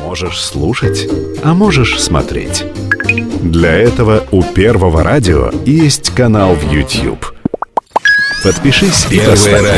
Можешь слушать, а можешь смотреть. Для этого у Первого радио есть канал в YouTube. Подпишись и поставь